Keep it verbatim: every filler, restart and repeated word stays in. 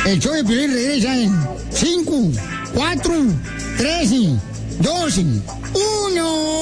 El show de Piolín regresa en cinco, cuatro, tres, dos, uno.